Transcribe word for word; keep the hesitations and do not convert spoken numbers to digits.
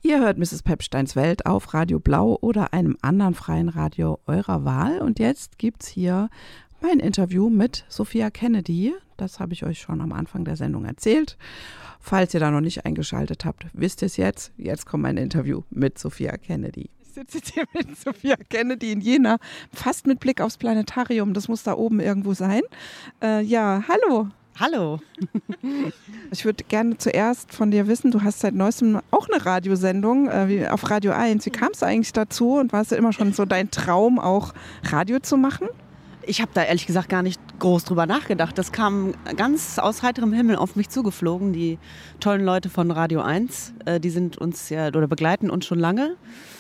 Ihr hört Misses Pepsteins Welt auf Radio Blau oder einem anderen freien Radio eurer Wahl. Und jetzt gibt's hier mein Interview mit Sophia Kennedy. Das habe ich euch schon am Anfang der Sendung erzählt. Falls ihr da noch nicht eingeschaltet habt, wisst ihr es jetzt. Jetzt kommt mein Interview mit Sophia Kennedy. Ich sitze jetzt hier mit Sophia Kennedy in Jena, fast mit Blick aufs Planetarium. Das muss da oben irgendwo sein. Äh, ja, hallo. Hallo. Ich würde gerne zuerst von dir wissen, du hast seit neuestem auch eine Radiosendung äh, wie auf Radio eins. Wie kamst du eigentlich dazu und war es immer schon so dein Traum, auch Radio zu machen? Ich habe da ehrlich gesagt gar nicht groß drüber nachgedacht. Das kam ganz aus heiterem Himmel auf mich zugeflogen. Die tollen Leute von Radio eins, äh, die sind uns ja oder begleiten uns schon lange.